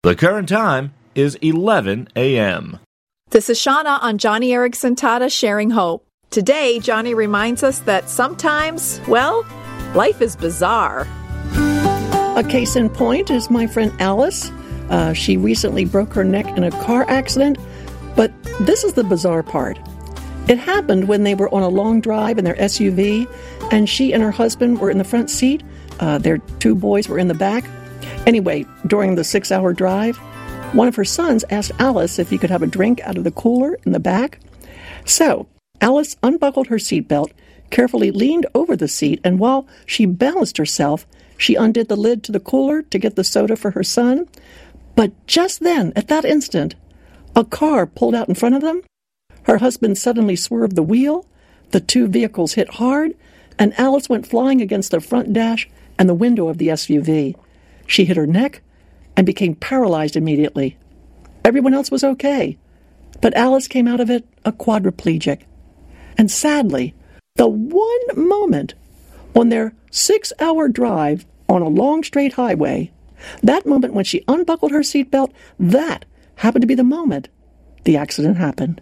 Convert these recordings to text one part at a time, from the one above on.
The current time is 11 a.m. This is Shauna on Johnny Erickson Tata Sharing Hope. Today, Johnny reminds us that sometimes, well, life is bizarre. A case in point is my friend Alice. She recently broke her neck in a car accident, but this is the bizarre part. It happened when they were on a long drive in their SUV, and she and her husband were in the front seat. Their two boys were in the back. Anyway, during the 6-hour drive, one of her sons asked Alice if he could have a drink out of the cooler in the back. So, Alice unbuckled her seatbelt, carefully leaned over the seat, and while she balanced herself, she undid the lid to the cooler to get the soda for her son. But just then, at that instant, a car pulled out in front of them. Her husband suddenly swerved the wheel, the two vehicles hit hard, and Alice went flying against the front dash and the window of the SUV. She hit her neck and became paralyzed immediately. Everyone else was okay, but Alice came out of it a quadriplegic. And sadly, the one moment on their 6-hour drive on a long straight highway, that moment when she unbuckled her seatbelt, that happened to be the moment the accident happened.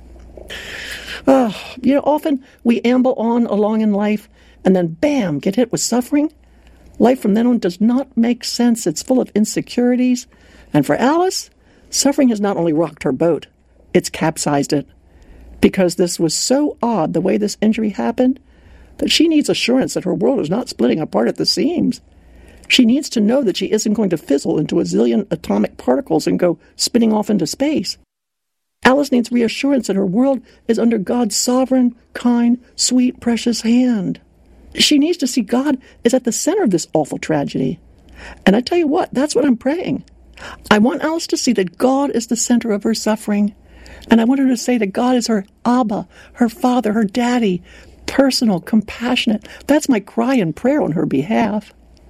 Often we amble on along in life and then bam, get hit with suffering. Life from then on does not make sense. It's full of insecurities. And for Alice, suffering has not only rocked her boat, it's capsized it. Because this was so odd, the way this injury happened, that she needs assurance that her world is not splitting apart at the seams. She needs to know that she isn't going to fizzle into a zillion atomic particles and go spinning off into space. Alice needs reassurance that her world is under God's sovereign, kind, sweet, precious hand. She needs to see God is at the center of this awful tragedy. And I tell you what, that's what I'm praying. I want Alice to see that God is the center of her suffering. And I want her to say that God is her Abba, her Father, her Daddy, personal, compassionate. That's my cry and prayer on her behalf.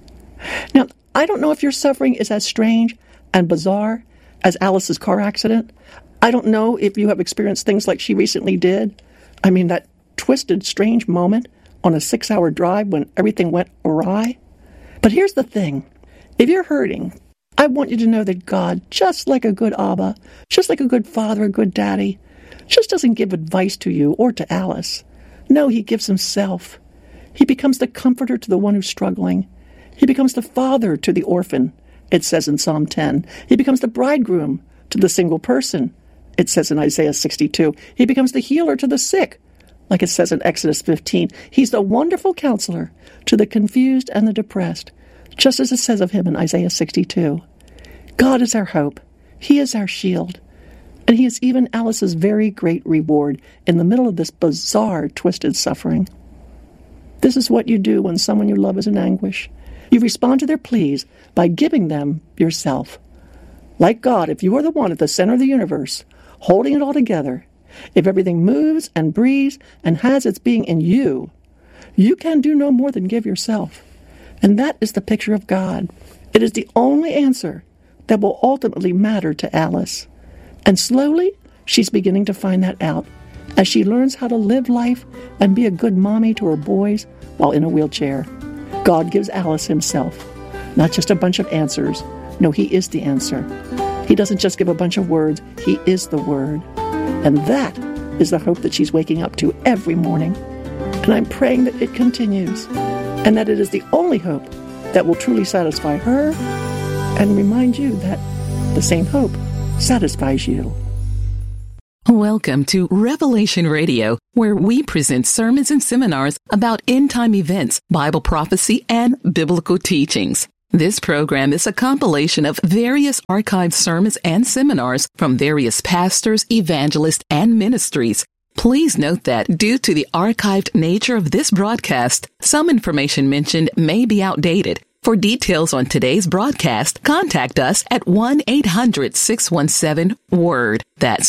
Now, I don't know if your suffering is as strange and bizarre as Alice's car accident. I don't know if you have experienced things like she recently did. I mean, that twisted, strange moment on a 6-hour drive when everything went awry. But here's the thing. If you're hurting, I want you to know that God, just like a good Abba, just like a good father, a good daddy, just doesn't give advice to you or to Alice. No, he gives himself. He becomes the comforter to the one who's struggling. He becomes the father to the orphan, it says in Psalm 10. He becomes the bridegroom to the single person, it says in Isaiah 62. He becomes the healer to the sick, like it says in Exodus 15. He's the wonderful counselor to the confused and the depressed, just as it says of him in Isaiah 62. God is our hope. He is our shield. And he is even Alice's very great reward in the middle of this bizarre, twisted suffering. This is what you do when someone you love is in anguish. You respond to their pleas by giving them yourself. Like God, if you are the one at the center of the universe, holding it all together, if everything moves and breathes and has its being in you, you can do no more than give yourself. And that is the picture of God. It is the only answer that will ultimately matter to Alice. And slowly, she's beginning to find that out as she learns how to live life and be a good mommy to her boys while in a wheelchair. God gives Alice himself, not just a bunch of answers. No, he is the answer. He doesn't just give a bunch of words. He is the Word. And that is the hope that she's waking up to every morning. And I'm praying that it continues, and that it is the only hope that will truly satisfy her and remind you that the same hope satisfies you. Welcome to Revelation Radio, where we present sermons and seminars about end-time events, Bible prophecy, and biblical teachings. This program is a compilation of various archived sermons and seminars from various pastors, evangelists, and ministries. Please note that due to the archived nature of this broadcast, some information mentioned may be outdated. For details on today's broadcast, contact us at 1-800-617-WORD. That's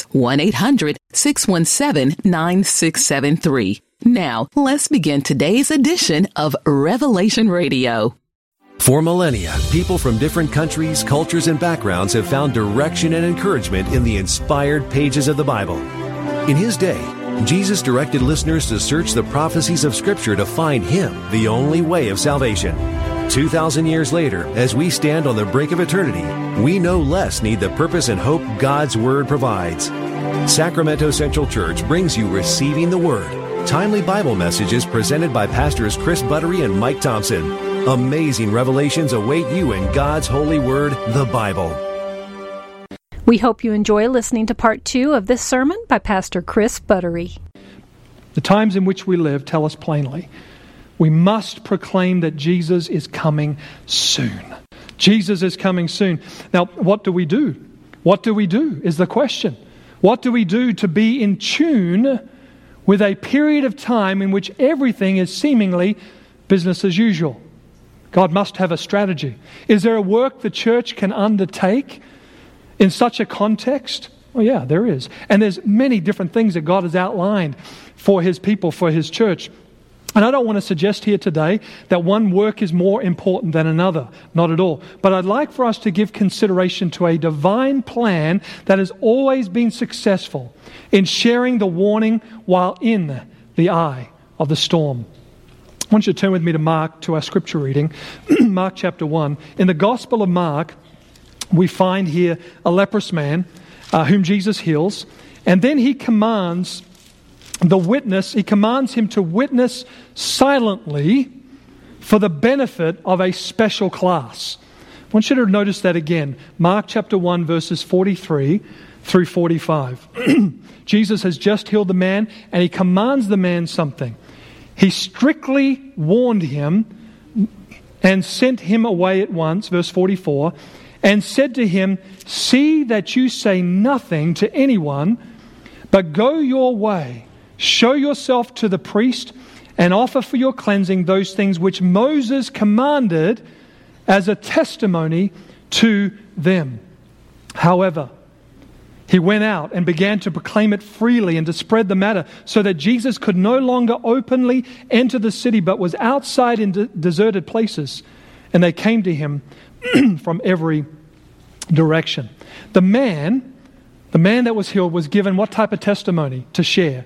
1-800-617-9673. Now, let's begin today's edition of Revelation Radio. For millennia, people from different countries, cultures, and backgrounds have found direction and encouragement in the inspired pages of the Bible. In his day, Jesus directed listeners to search the prophecies of Scripture to find Him, the only way of salvation. 2,000 years later, as we stand on the brink of eternity, we no less need the purpose and hope God's Word provides. Sacramento Central Church brings you Receiving the Word, timely Bible messages presented by Pastors Chris Buttery and Mike Thompson. Amazing revelations await you in God's holy Word, the Bible. We hope you enjoy listening to part 2 of this sermon by Pastor Chris Buttery. The times in which we live tell us plainly, we must proclaim that Jesus is coming soon. Jesus is coming soon. Now, what do we do? What do we do is the question. What do we do to be in tune with a period of time in which everything is seemingly business as usual? God must have a strategy. Is there a work the church can undertake in such a context? Well, yeah, there is. And there's many different things that God has outlined for His people, for His church. And I don't want to suggest here today that one work is more important than another. Not at all. But I'd like for us to give consideration to a divine plan that has always been successful in sharing the warning while in the eye of the storm. I want you to turn with me to Mark, to our scripture reading. Mark chapter 1. In the Gospel of Mark, we find here a leprous man whom Jesus heals. And then He commands He commands him to witness silently for the benefit of a special class. I want you to notice that again. Mark chapter 1 verses 43 through 45. Jesus has just healed the man and He commands the man something. He strictly warned him and sent him away at once, verse 44, and said to him, "See that you say nothing to anyone, but go your way. Show yourself to the priest and offer for your cleansing those things which Moses commanded as a testimony to them." However, he went out and began to proclaim it freely and to spread the matter, so that Jesus could no longer openly enter the city, but was outside in deserted places. And they came to him from every direction. The man that was healed was given what type of testimony to share?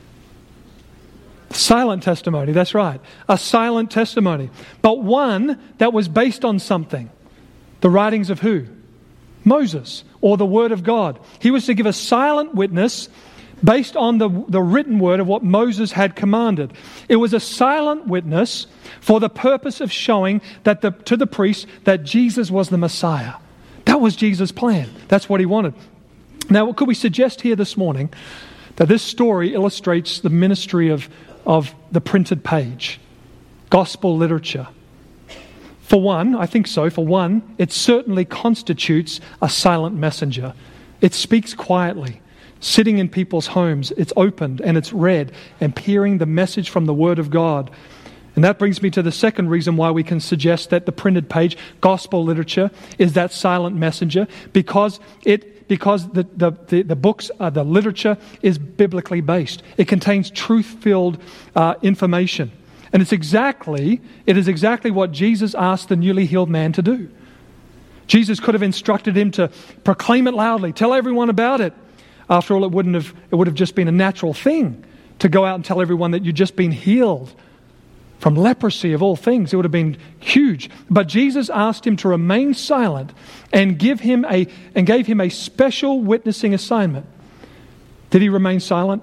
Silent testimony, that's right. A silent testimony. But one that was based on something. The writings of who? Moses, or the Word of God. He was to give a silent witness based on the written word of what Moses had commanded. It was a silent witness for the purpose of showing that to the priest that Jesus was the Messiah. That was Jesus' plan. That's what He wanted. Now, could we suggest here this morning that this story illustrates the ministry of the printed page, gospel literature? For one, I think so. For one, it certainly constitutes a silent messenger. It speaks quietly, sitting in people's homes. It's opened and it's read and hearing the message from the Word of God. And that brings me to the second reason why we can suggest that the printed page, gospel literature, is that silent messenger, because the books, the literature is biblically based. It contains truth-filled information. And it is exactly what Jesus asked the newly healed man to do. Jesus could have instructed him to proclaim it loudly, tell everyone about it. After all, it would have just been a natural thing to go out and tell everyone that you'd just been healed from leprosy of all things. It would have been huge. But Jesus asked him to remain silent and gave him a special witnessing assignment. Did he remain silent?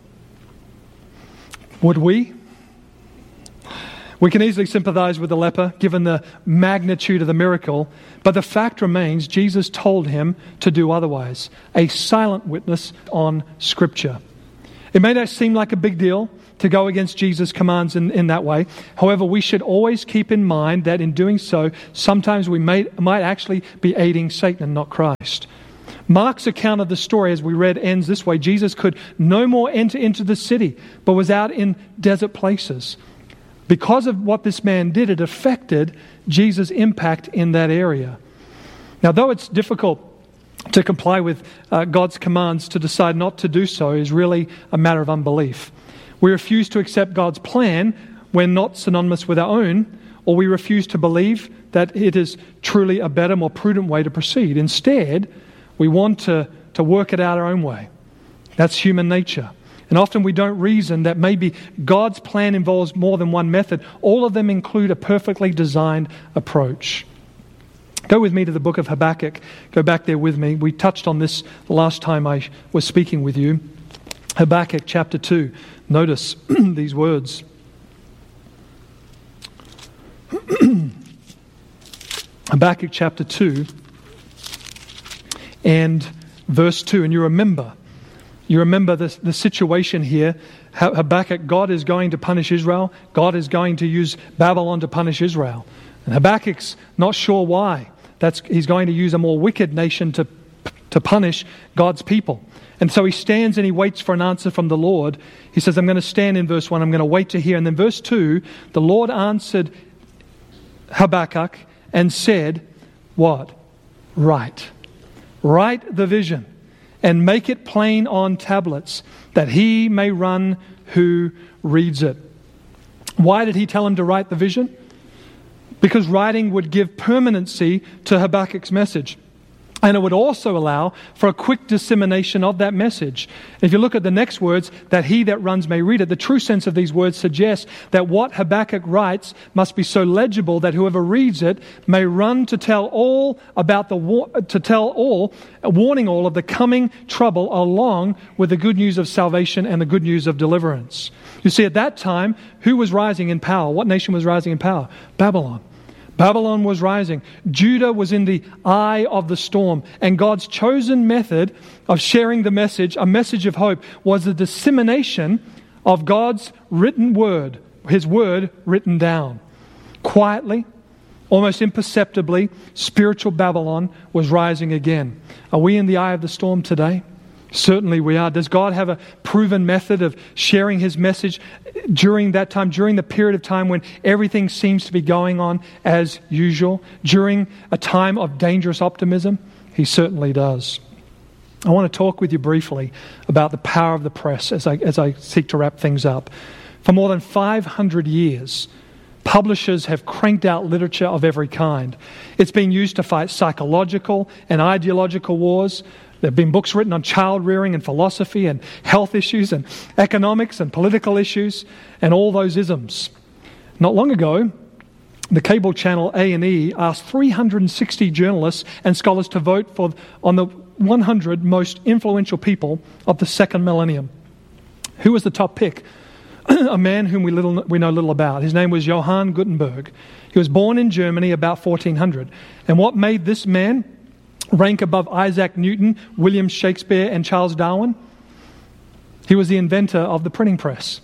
Would we? We can easily sympathize with the leper, given the magnitude of the miracle, but the fact remains, Jesus told him to do otherwise. A silent witness on Scripture. It may not seem like a big deal to go against Jesus' commands in that way. However, we should always keep in mind that in doing so, sometimes we might actually be aiding Satan and not Christ. Mark's account of the story, as we read, ends this way. Jesus could no more enter into the city, but was out in desert places. Because of what this man did, it affected Jesus' impact in that area. Now, though it's difficult to comply with God's commands, to decide not to do so is really a matter of unbelief. We refuse to accept God's plan when not synonymous with our own, or we refuse to believe that it is truly a better, more prudent way to proceed. Instead, we want to work it out our own way. That's human nature. And often we don't reason that maybe God's plan involves more than one method. All of them include a perfectly designed approach. Go with me to the book of Habakkuk. Go back there with me. We touched on this the last time I was speaking with you. Habakkuk chapter 2. Notice these words. Habakkuk chapter 2 and verse 2. And you remember the situation here. Habakkuk, God is going to punish Israel. God is going to use Babylon to punish Israel. And Habakkuk's not sure why. He's going to use a more wicked nation to punish God's people. And so he stands and he waits for an answer from the Lord. He says, I'm going to stand in verse 1. I'm going to wait to hear. And then verse 2, the Lord answered Habakkuk and said, what? Write the vision and make it plain on tablets, that he may run who reads it. Why did he tell him to write the vision? Because writing would give permanency to Habakkuk's message. And it would also allow for a quick dissemination of that message. If you look at the next words, that he that runs may read it, the true sense of these words suggests that what Habakkuk writes must be so legible that whoever reads it may run to tell all warning all of the coming trouble, along with the good news of salvation and the good news of deliverance. You see, at that time, who was rising in power? What nation was rising in power? Babylon. Babylon was rising. Judah was in the eye of the storm. And God's chosen method of sharing the message, a message of hope, was the dissemination of God's written word, His word written down. Quietly, almost imperceptibly, spiritual Babylon was rising again. Are we in the eye of the storm today? Certainly we are. Does God have a proven method of sharing His message during that time, during the period of time when everything seems to be going on as usual, during a time of dangerous optimism? He certainly does. I want to talk with you briefly about the power of the press as I seek to wrap things up. For more than 500 years, publishers have cranked out literature of every kind. It's been used to fight psychological and ideological wars. There have been books written on child rearing and philosophy and health issues and economics and political issues and all those isms. Not long ago, the cable channel A&E asked 360 journalists and scholars to vote on the 100 most influential people of the second millennium. Who was the top pick? A man whom we know little about. His name was Johann Gutenberg. He was born in Germany about 1400. And what made this man rank above Isaac Newton, William Shakespeare, and Charles Darwin? He was the inventor of the printing press.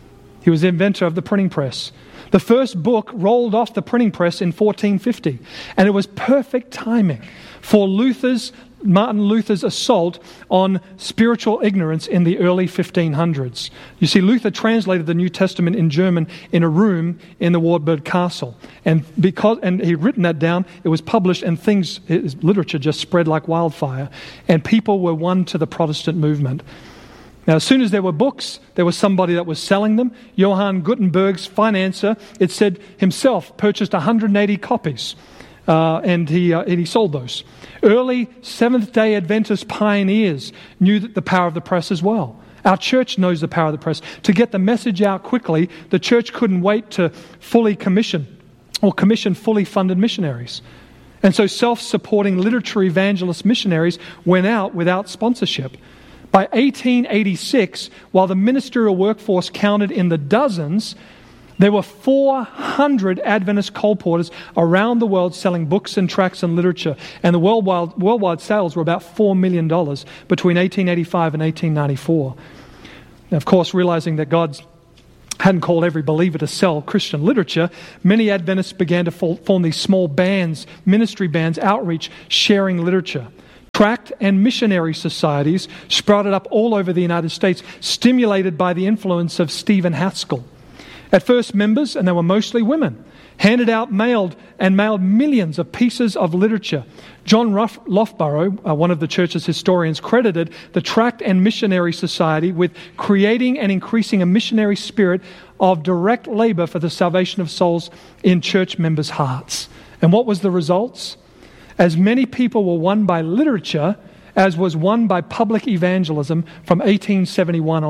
The first book rolled off the printing press in 1450, and it was perfect timing for Martin Luther's assault on spiritual ignorance in the early 1500s. You see, Luther translated the New Testament in German in a room in the Wartburg Castle. And he'd written that down, it was published, and his literature just spread like wildfire. And people were won to the Protestant movement. Now, as soon as there were books, there was somebody that was selling them. Johann Gutenberg's financier, it said himself, purchased 180 copies. And he sold those. Early Seventh-day Adventist pioneers knew the power of the press as well. Our church knows the power of the press. To get the message out quickly, the church couldn't wait to fully commission fully funded missionaries. And so self-supporting literature evangelist missionaries went out without sponsorship. By 1886, while the ministerial workforce counted in the dozens, there were 400 Adventist colporteurs around the world selling books and tracts and literature. And the worldwide sales were about $4 million between 1885 and 1894. Now, of course, realizing that God hadn't called every believer to sell Christian literature, many Adventists began to form these small bands, ministry bands, outreach, sharing literature. Tract and missionary societies sprouted up all over the United States, stimulated by the influence of Stephen Haskell. At first, members, and they were mostly women, mailed millions of pieces of literature. John Loughborough, one of the church's historians, credited the Tract and Missionary Society with creating and increasing a missionary spirit of direct labor for the salvation of souls in church members' hearts. And what was the results? As many people were won by literature as was won by public evangelism from 1871 on.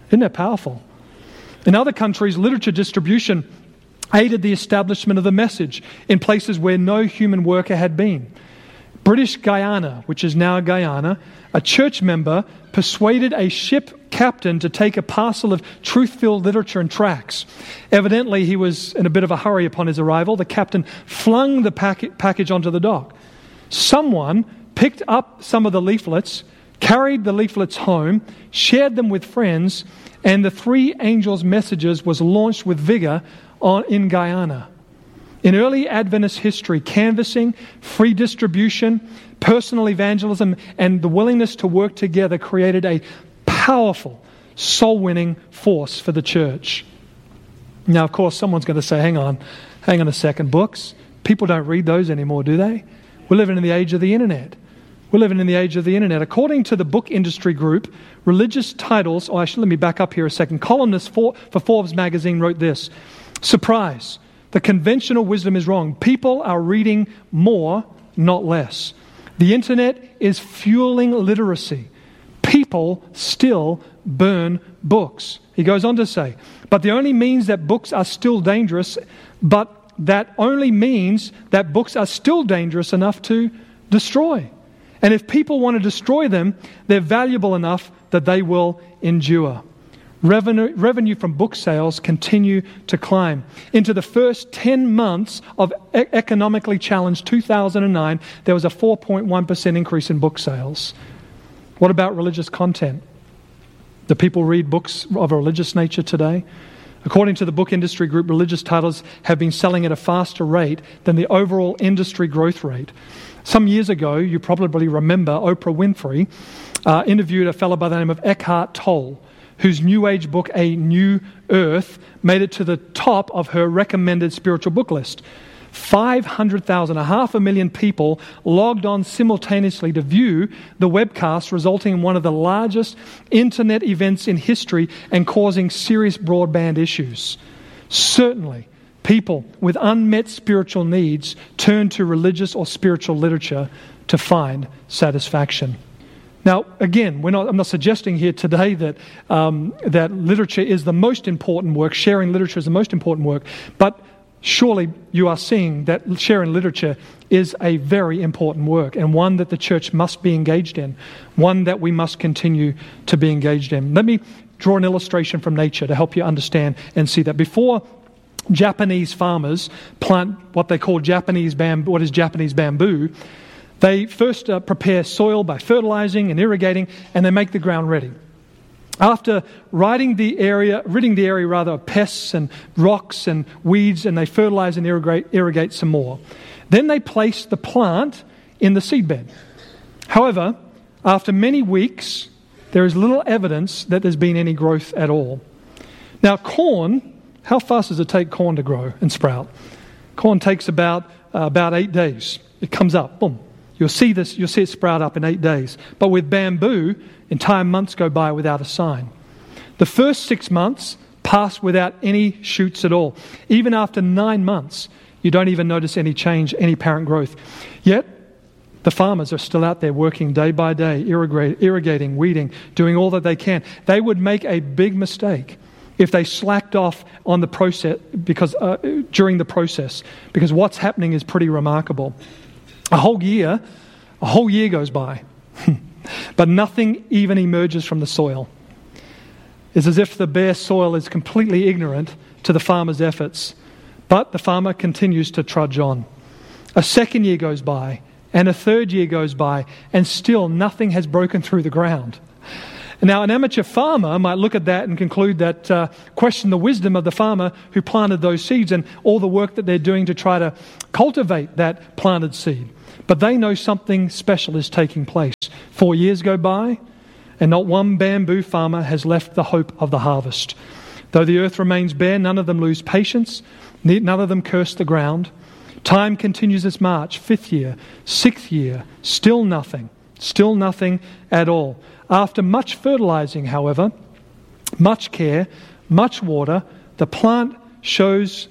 Isn't that powerful? In other countries, literature distribution aided the establishment of the message in places where no human worker had been. British Guiana, which is now Guyana, a church member persuaded a ship captain to take a parcel of truth-filled literature and tracts. Evidently, he was in a bit of a hurry upon his arrival. The captain flung the package onto the dock. Someone picked up some of the leaflets, carried the leaflets home, shared them with friends, and the Three Angels' Messages was launched with vigor in Guyana. In early Adventist history, canvassing, free distribution, personal evangelism, and the willingness to work together created a powerful soul-winning force for the church. Now, of course, someone's going to say, hang on a second, books? People don't read those anymore, do they? We're living in the age of the internet. According to the Book Industry Group, religious titles, let me back up here a second. Columnist for Forbes magazine wrote this: surprise, the conventional wisdom is wrong. People are reading more, not less. The internet is fueling literacy. People still burn books. He goes on to say, but that only means that books are still dangerous enough to destroy. And if people want to destroy them, they're valuable enough that they will endure. Revenue from book sales continue to climb. Into the first 10 months of economically challenged 2009, there was a 4.1% increase in book sales. What about religious content? Do people read books of a religious nature today? According to the Book Industry Group, religious titles have been selling at a faster rate than the overall industry growth rate. Some years ago, you probably remember Oprah Winfrey interviewed a fellow by the name of Eckhart Tolle, whose New Age book, A New Earth, made it to the top of her recommended spiritual book list. 500,000, 500,000 people logged on simultaneously to view the webcast, resulting in one of the largest internet events in history and causing serious broadband issues. Certainly, people with unmet spiritual needs turn to religious or spiritual literature to find satisfaction. Now, again, I'm not suggesting here today that that literature is the most important work, sharing literature is the most important work, but surely you are seeing that sharing literature is a very important work and one that the church must be engaged in, one that we must continue to be engaged in. Let me draw an illustration from nature to help you understand and see that. Before Japanese farmers plant what they call Japanese bamboo, they first prepare soil by fertilizing and irrigating, and they make the ground ready. After ridding the area of pests and rocks and weeds, and they fertilize and irrigate some more. Then they place the plant in the seedbed. However, after many weeks, there is little evidence that there's been any growth at all. Now, corn, how fast does it take corn to grow and sprout? Corn takes about 8 days. It comes up, boom. You'll see it sprout up in 8 days. But with bamboo, entire months go by without a sign. The first 6 months pass without any shoots at all. Even after 9 months, you don't even notice any change, any apparent growth. Yet, the farmers are still out there working day by day, irrigating, weeding, doing all that they can. They would make a big mistake if they slacked off on the process during the process, because what's happening is pretty remarkable. A whole year goes by, but nothing even emerges from the soil. It's as if the bare soil is completely ignorant to the farmer's efforts, but the farmer continues to trudge on. A second year goes by, and a third year goes by, and still nothing has broken through the ground. Now, an amateur farmer might look at that and conclude that, question the wisdom of the farmer who planted those seeds and all the work that they're doing to try to cultivate that planted seed. But they know something special is taking place. 4 years go by, and not one bamboo farmer has left the hope of the harvest. Though the earth remains bare, none of them lose patience, none of them curse the ground. Time continues its march, 5th year, 6th year, still nothing at all. After much fertilizing, however, much care, much water, the plant shows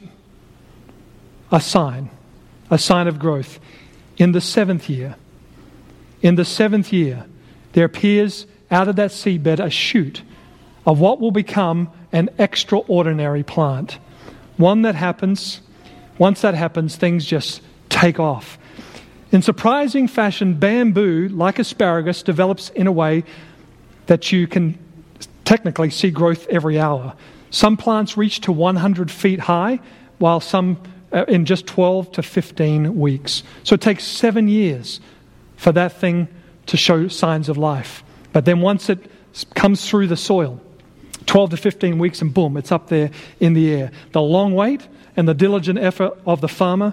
a sign of growth. In the 7th year, there appears out of that seedbed a shoot of what will become an extraordinary plant. Once that happens, things just take off. In surprising fashion, bamboo, like asparagus, develops in a way that you can technically see growth every hour. Some plants reach to 100 feet high, while some in just 12 to 15 weeks. So it takes 7 years for that thing to show signs of life. But then once it comes through the soil, 12 to 15 weeks, and boom, it's up there in the air. The long wait and the diligent effort of the farmer,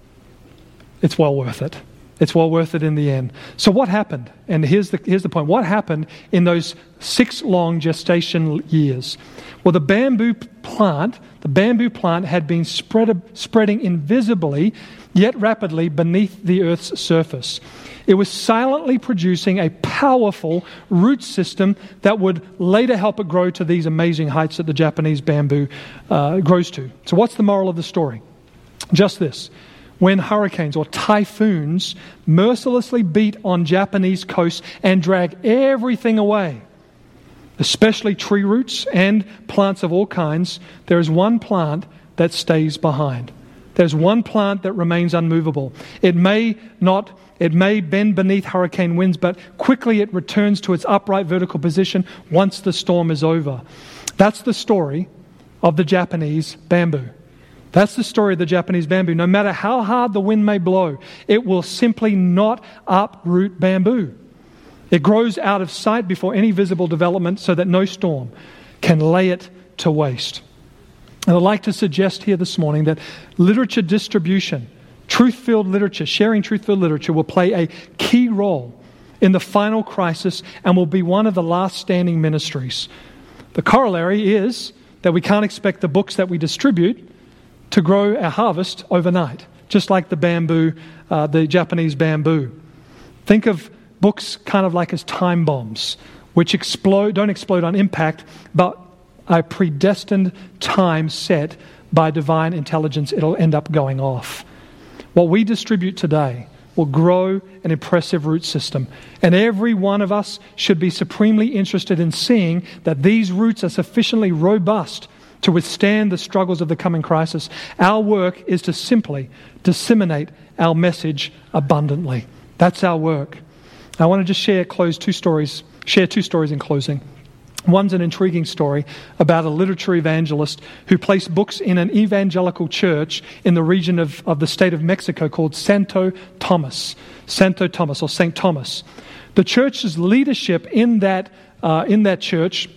it's well worth it. It's well worth it in the end. So what happened? And here's the point. What happened in those 6 long gestation years? Well, the bamboo plant had been spreading invisibly, yet rapidly beneath the earth's surface. It was silently producing a powerful root system that would later help it grow to these amazing heights that the Japanese bamboo grows to. So what's the moral of the story? Just this. When hurricanes or typhoons mercilessly beat on Japanese coasts and drag everything away, especially tree roots and plants of all kinds, there is one plant that stays behind. There's one plant that remains unmovable. It may bend beneath hurricane winds, but quickly it returns to its upright vertical position once the storm is over. That's the story of the Japanese bamboo. That's the story of the Japanese bamboo. No matter how hard the wind may blow, it will simply not uproot bamboo. It grows out of sight before any visible development so that no storm can lay it to waste. And I'd like to suggest here this morning that literature distribution, truth-filled literature, sharing truth-filled literature will play a key role in the final crisis and will be one of the last standing ministries. The corollary is that we can't expect the books that we distribute to grow our harvest overnight, just like the bamboo, the Japanese bamboo. Think of books kind of like as time bombs, which don't explode on impact, but a predestined time set by divine intelligence, it'll end up going off. What we distribute today will grow an impressive root system, and every one of us should be supremely interested in seeing that these roots are sufficiently robust to withstand the struggles of the coming crisis. Our work is to simply disseminate our message abundantly. That's our work. I want to just share two stories in closing. One's an intriguing story about a literature evangelist who placed books in an evangelical church in the region of the state of Mexico called Santo Thomas or St. Thomas. The church's leadership in that church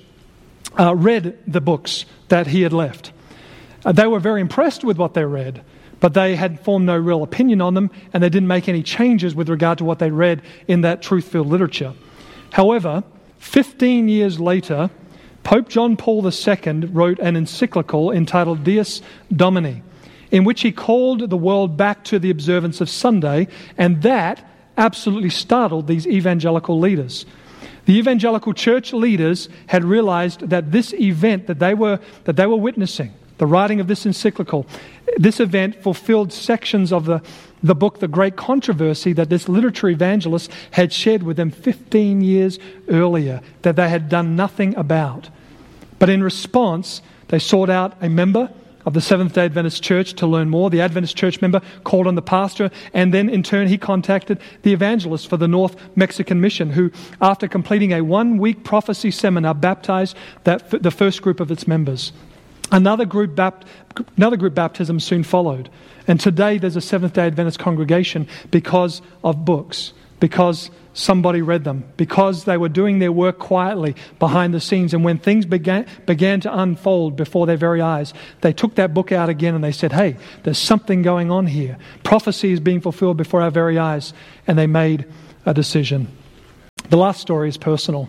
read the books that he had left. They were very impressed with what they read, but they had formed no real opinion on them, and they didn't make any changes with regard to what they read in that truth-filled literature. However, 15 years later, Pope John Paul II wrote an encyclical entitled Dies Domini, in which he called the world back to the observance of Sunday, and that absolutely startled these evangelical leaders. The evangelical church leaders had realized that this event that they were witnessing, the writing of this encyclical, this event fulfilled sections of the book, The Great Controversy, that this literature evangelist had shared with them 15 years earlier, that they had done nothing about. But in response, they sought out a member of the Seventh-day Adventist Church to learn more. The Adventist church member called on the pastor, and then in turn he contacted the evangelist for the North Mexican Mission, who, after completing a 1-week prophecy seminar, baptized the first group of its members. Another group baptism soon followed. And today there's a Seventh-day Adventist congregation because of books, because somebody read them, because they were doing their work quietly behind the scenes. And when things began to unfold before their very eyes, they took that book out again and they said, hey, there's something going on here. Prophecy is being fulfilled before our very eyes. And they made a decision. The last story is personal.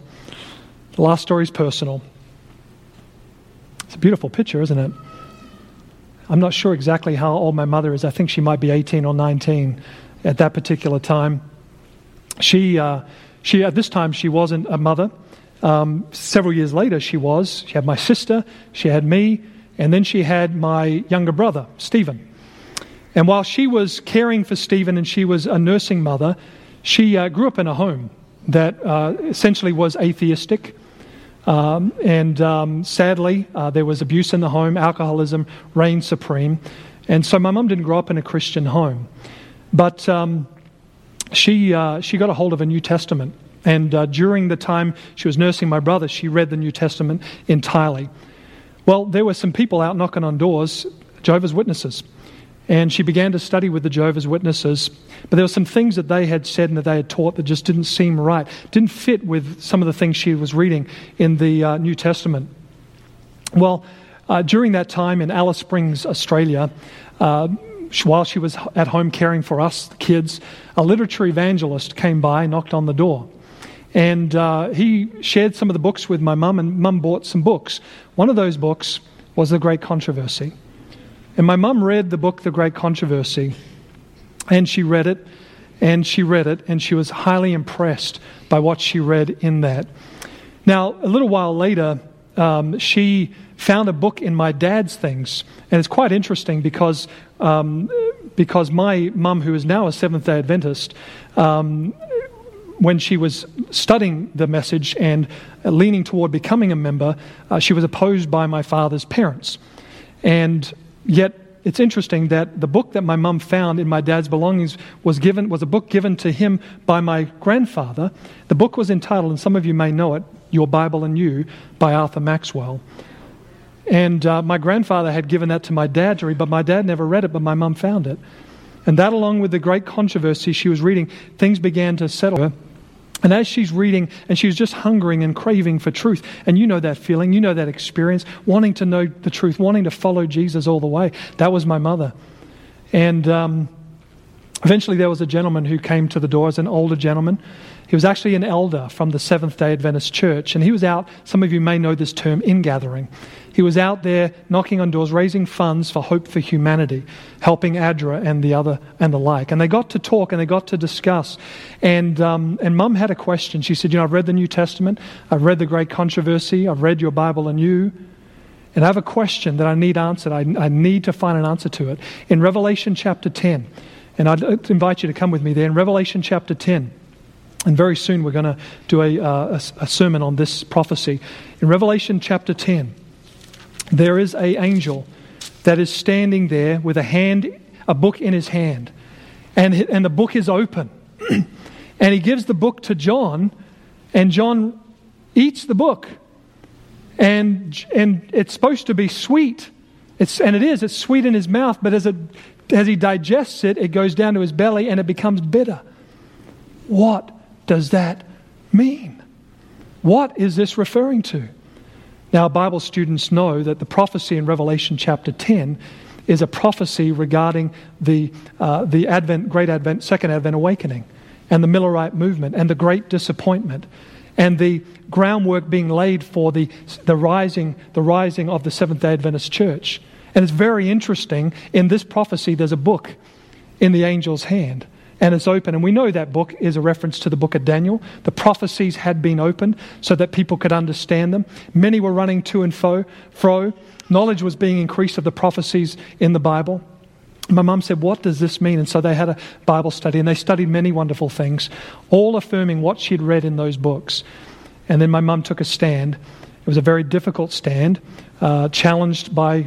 It's a beautiful picture, isn't it? I'm not sure exactly how old my mother is. I think she might be 18 or 19 at that particular time. She at this time, she wasn't a mother. Several years later, she was. She had my sister, she had me, and then she had my younger brother, Stephen. And while she was caring for Stephen and she was a nursing mother, she grew up in a home that essentially was atheistic. Sadly, there was abuse in the home, alcoholism reigned supreme. And so my mum didn't grow up in a Christian home. But she got a hold of a New Testament. And during the time she was nursing my brother, she read the New Testament entirely. Well, there were some people out knocking on doors, Jehovah's Witnesses. And she began to study with the Jehovah's Witnesses. But there were some things that they had said and that they had taught that just didn't seem right, didn't fit with some of the things she was reading in the New Testament. Well, during that time in Alice Springs, Australia, while she was at home caring for us, the kids, a literature evangelist came by, knocked on the door. And he shared some of the books with my mum, and mum bought some books. One of those books was The Great Controversy. And my mum read the book, The Great Controversy, and she read it, and she read it, and she was highly impressed by what she read in that. Now, a little while later, she found a book in my dad's things, and it's quite interesting because my mum, who is now a Seventh-day Adventist, when she was studying the message and leaning toward becoming a member, she was opposed by my father's parents. And yet, it's interesting that the book that my mum found in my dad's belongings was a book given to him by my grandfather. The book was entitled, and some of you may know it, Your Bible and You, by Arthur Maxwell. And my grandfather had given that to my dad to read, but my dad never read it, but my mum found it. And that, along with The Great Controversy she was reading, things began to settle her. And as she's reading, and she was just hungering and craving for truth, and you know that feeling, you know that experience, wanting to know the truth, wanting to follow Jesus all the way. That was my mother. And eventually there was a gentleman who came to the door, as an older gentleman. He was actually an elder from the Seventh-day Adventist Church, and he was out, some of you may know this term, ingathering. He was out there knocking on doors, raising funds for Hope for Humanity, helping ADRA and the like. And they got to talk and they got to discuss. And Mum had a question. She said, I've read the New Testament, I've read The Great Controversy, I've read Your Bible and You, and I have a question that I need answered. I need to find an answer to it. In Revelation chapter 10, and I'd invite you to come with me there, in Revelation chapter 10, and very soon we're going to do a sermon on this prophecy. In Revelation chapter 10, there is an angel that is standing there with a book in his hand. And the book is open. And he gives the book to John, and John eats the book. And it's supposed to be sweet. It's sweet in his mouth, but as he digests it, it goes down to his belly and it becomes bitter. What does that mean? What is this referring to? Now, Bible students know that the prophecy in Revelation chapter 10 is a prophecy regarding the Great Advent, Second Advent awakening, and the Millerite movement, and the Great Disappointment, and the groundwork being laid for the rising of the Seventh-day Adventist Church. And it's very interesting. In this prophecy, there's a book in the angel's hand. And it's open. And we know that book is a reference to the book of Daniel. The prophecies had been opened so that people could understand them. Many were running to and fro. Knowledge was being increased of the prophecies in the Bible. My mum said, what does this mean? And so they had a Bible study, and they studied many wonderful things, all affirming what she'd read in those books. And then my mum took a stand. It was a very difficult stand, challenged by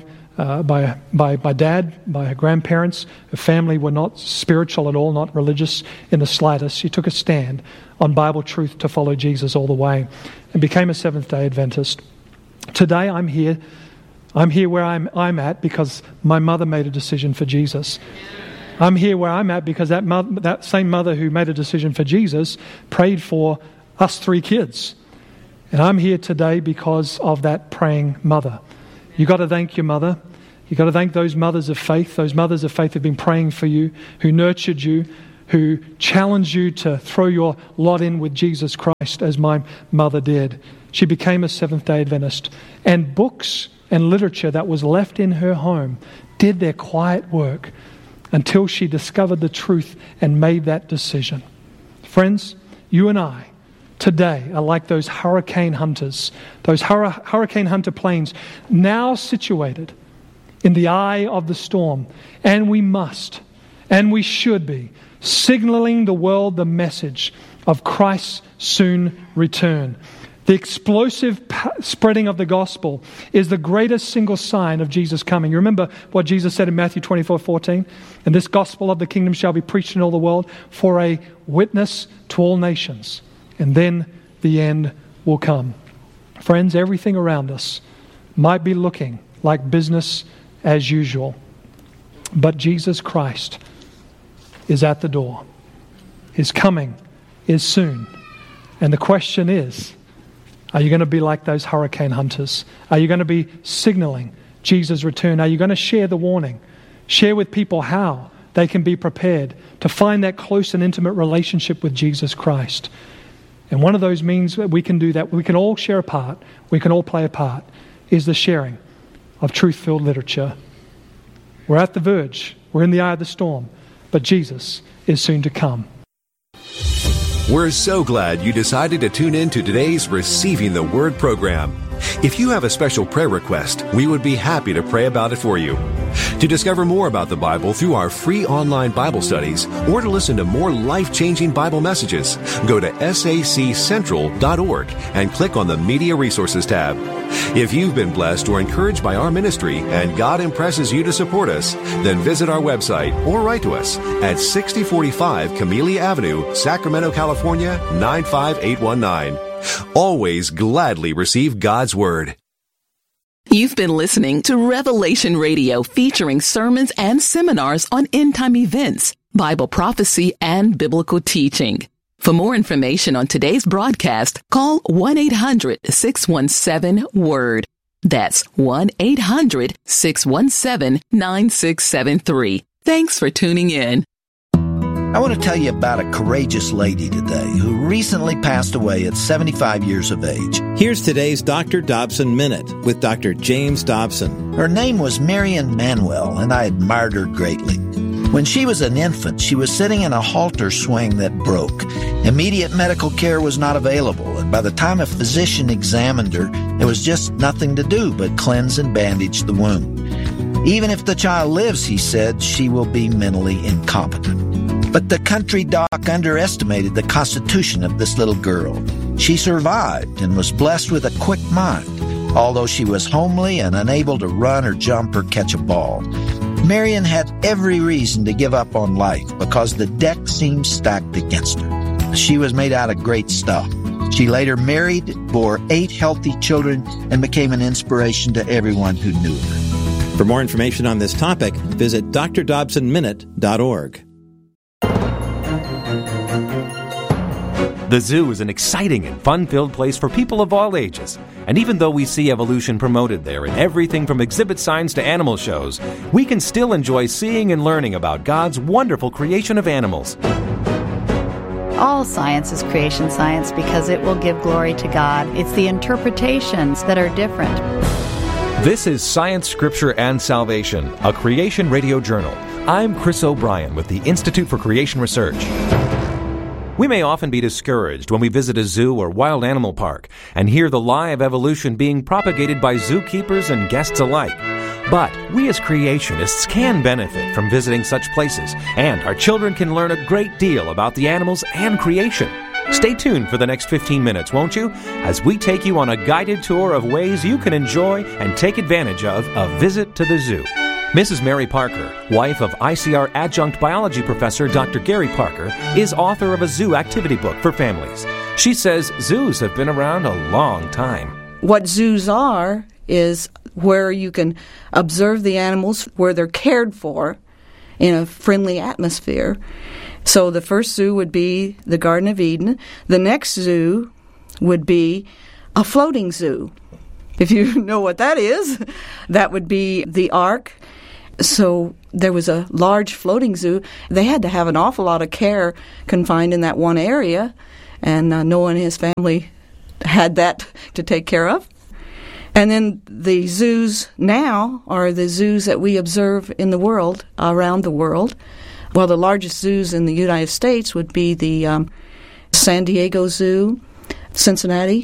dad, by her grandparents. Her family were not spiritual at all, not religious in the slightest. She took a stand on Bible truth to follow Jesus all the way and became a Seventh-day Adventist. Today I'm here where I'm at because my mother made a decision for Jesus. I'm here where I'm at because that same mother who made a decision for Jesus prayed for us 3 kids. And I'm here today because of that praying mother. You've got to thank your mother. You've got to thank those mothers of faith. Those mothers of faith have been praying for you, who nurtured you, who challenged you to throw your lot in with Jesus Christ, as my mother did. She became a Seventh-day Adventist. And books and literature that was left in her home did their quiet work until she discovered the truth and made that decision. Friends, you and I today are like those hurricane hunters, those hurricane hunter planes now situated in the eye of the storm. And we must, and we should be, signaling the world the message of Christ's soon return. The explosive spreading of the gospel is the greatest single sign of Jesus coming. You remember what Jesus said in Matthew 24:14? And this gospel of the kingdom shall be preached in all the world for a witness to all nations. And then the end will come. Friends, everything around us might be looking like business as usual. But Jesus Christ is at the door. His coming is soon. And the question is, are you going to be like those hurricane hunters? Are you going to be signaling Jesus' return? Are you going to share the warning? Share with people how they can be prepared to find that close and intimate relationship with Jesus Christ. And one of those means that we can do that, we can all share a part, we can all play a part, is the sharing of truth-filled literature. We're at the verge, we're in the eye of the storm, but Jesus is soon to come. We're so glad you decided to tune in to today's Receiving the Word program. If you have a special prayer request, we would be happy to pray about it for you. To discover more about the Bible through our free online Bible studies or to listen to more life-changing Bible messages, go to saccentral.org and click on the Media Resources tab. If you've been blessed or encouraged by our ministry and God impresses you to support us, then visit our website or write to us at 6045 Camellia Avenue, Sacramento, California, 95819. Always gladly receive God's Word. You've been listening to Revelation Radio, featuring sermons and seminars on end-time events, Bible prophecy, and biblical teaching. For more information on today's broadcast, call 1-800-617-WORD. That's 1-800-617-9673. Thanks for tuning in. I want to tell you about a courageous lady today who recently passed away at 75 years of age. Here's today's Dr. Dobson Minute with Dr. James Dobson. Her name was Marion Manuel, and I admired her greatly. When she was an infant, she was sitting in a halter swing that broke. Immediate medical care was not available, and by the time a physician examined her, there was just nothing to do but cleanse and bandage the wound. Even if the child lives, he said, she will be mentally incompetent. But the country doc underestimated the constitution of this little girl. She survived and was blessed with a quick mind, although she was homely and unable to run or jump or catch a ball. Marion had every reason to give up on life because the deck seemed stacked against her. She was made out of great stuff. She later married, bore 8 healthy children, and became an inspiration to everyone who knew her. For more information on this topic, visit drdobsonminute.org. The zoo is an exciting and fun-filled place for people of all ages. And even though we see evolution promoted there in everything from exhibit signs to animal shows, we can still enjoy seeing and learning about God's wonderful creation of animals. All science is creation science because it will give glory to God. It's the interpretations that are different. This is Science, Scripture, and Salvation, a Creation Radio Journal. I'm Chris O'Brien with the Institute for Creation Research. We may often be discouraged when we visit a zoo or wild animal park and hear the lie of evolution being propagated by zookeepers and guests alike. But we as creationists can benefit from visiting such places, and our children can learn a great deal about the animals and creation. Stay tuned for the next 15 minutes, won't you, as we take you on a guided tour of ways you can enjoy and take advantage of a visit to the zoo. Mrs. Mary Parker, wife of ICR adjunct biology professor Dr. Gary Parker, is author of a zoo activity book for families. She says zoos have been around a long time. What zoos are is where you can observe the animals, where they're cared for in a friendly atmosphere. So the first zoo would be the Garden of Eden. The next zoo would be a floating zoo. If you know what that is, that would be the Ark. So there was a large floating zoo. They had to have an awful lot of care confined in that one area, and Noah and his family had that to take care of. And then the zoos now are the zoos that we observe in the world, around the world. Well, the largest zoos in the United States would be the San Diego Zoo, Cincinnati,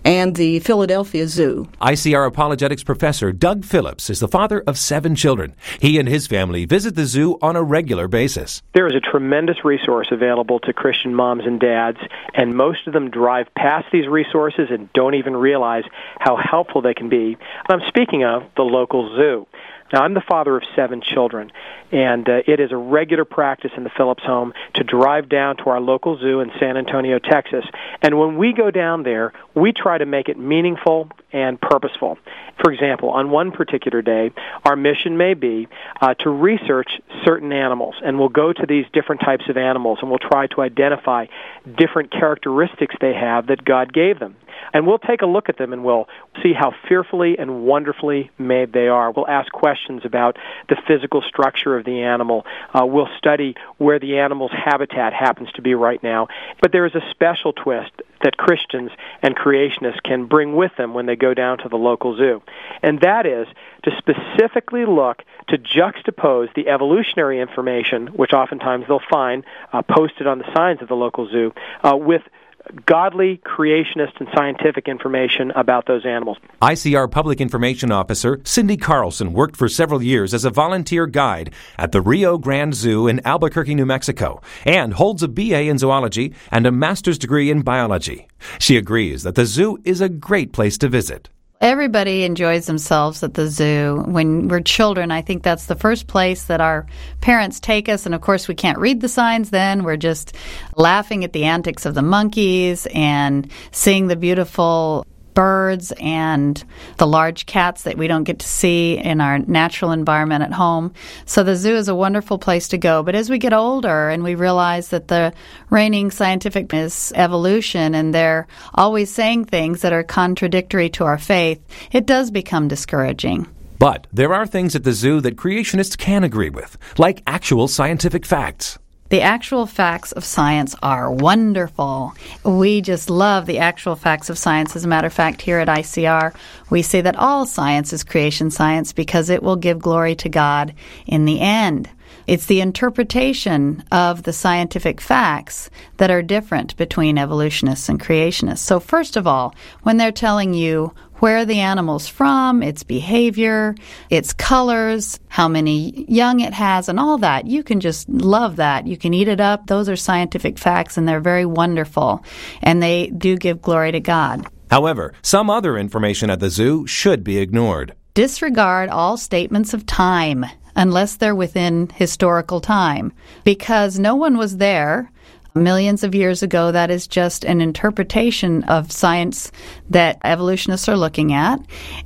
and the Philadelphia Zoo. ICR apologetics professor Doug Phillips is the father of 7 children. He and his family visit the zoo on a regular basis. There is a tremendous resource available to Christian moms and dads, and most of them drive past these resources and don't even realize how helpful they can be. I'm speaking of the local zoo. Now, I'm the father of 7 children, and it is a regular practice in the Phillips home to drive down to our local zoo in San Antonio, Texas. And when we go down there, we try to make it meaningful and purposeful. For example, on one particular day, our mission may be to research certain animals, and we'll go to these different types of animals, and we'll try to identify different characteristics they have that God gave them. And we'll take a look at them and we'll see how fearfully and wonderfully made they are. We'll ask questions about the physical structure of the animal. We'll study where the animal's habitat happens to be right now. But there is a special twist that Christians and creationists can bring with them when they go down to the local zoo. And that is to specifically look to juxtapose the evolutionary information, which oftentimes they'll find posted on the signs of the local zoo, with godly, creationist, and scientific information about those animals. ICR Public Information Officer Cindy Carlson worked for several years as a volunteer guide at the Rio Grande Zoo in Albuquerque, New Mexico, and holds a BA in zoology and a master's degree in biology. She agrees that the zoo is a great place to visit. Everybody enjoys themselves at the zoo. When we're children, I think that's the first place that our parents take us. And, of course, we can't read the signs then. We're just laughing at the antics of the monkeys and seeing the beautiful birds and the large cats that we don't get to see in our natural environment at home. So the zoo is a wonderful place to go. But as we get older and we realize that the reigning scientific is evolution and they're always saying things that are contradictory to our faith, it does become discouraging. But there are things at the zoo that creationists can agree with, like actual scientific facts. The actual facts of science are wonderful. We just love the actual facts of science. As a matter of fact, here at ICR, we say that all science is creation science because it will give glory to God in the end. It's the interpretation of the scientific facts that are different between evolutionists and creationists. So first of all, when they're telling you where the animal's from, its behavior, its colors, how many young it has, and all that, you can just love that. You can eat it up. Those are scientific facts, and they're very wonderful, and they do give glory to God. However, some other information at the zoo should be ignored. Disregard all statements of time unless they're within historical time, because no one was there millions of years ago. That is just an interpretation of science that evolutionists are looking at.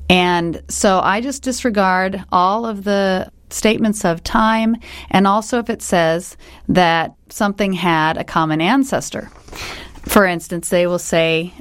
And so I just disregard all of the statements of time, and also if it says that something had a common ancestor. For instance, they will say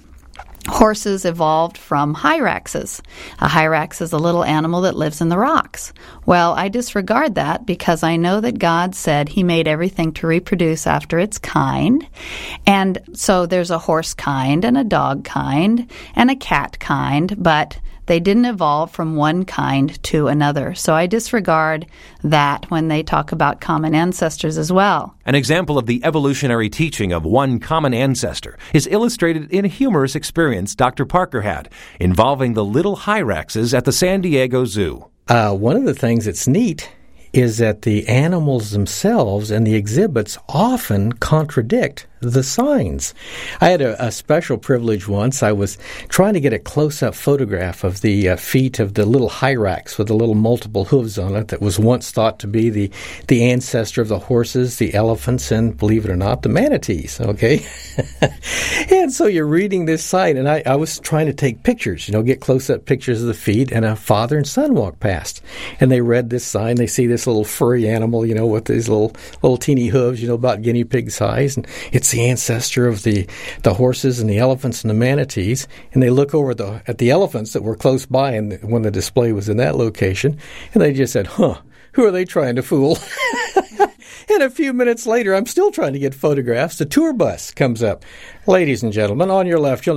horses evolved from hyraxes. A hyrax is a little animal that lives in the rocks. Well, I disregard that because I know that God said He made everything to reproduce after its kind. And so there's a horse kind and a dog kind and a cat kind, but they didn't evolve from one kind to another. So I disregard that when they talk about common ancestors as well. An example of the evolutionary teaching of one common ancestor is illustrated in a humorous experience Dr. Parker had involving the little hyraxes at the San Diego Zoo. One of the things that's neat is that the animals themselves and the exhibits often contradict the signs. I had a special privilege once. I was trying to get a close-up photograph of the feet of the little hyrax with the little multiple hooves on it that was once thought to be the ancestor of the horses, the elephants, and, believe it or not, the manatees, okay? And so you're reading this sign, and I was trying to take pictures, get close-up pictures of the feet, and a father and son walked past. And they read this sign. They see this little furry animal, with these little teeny hooves, about guinea pig size, and it's the ancestor of the horses and the elephants and the manatees. And they look over at the elephants that were close by and when the display was in that location, and they just said, who are they trying to fool? And a few minutes later, I'm still trying to get photographs. The tour bus comes up. Ladies and gentlemen, on your left, you'll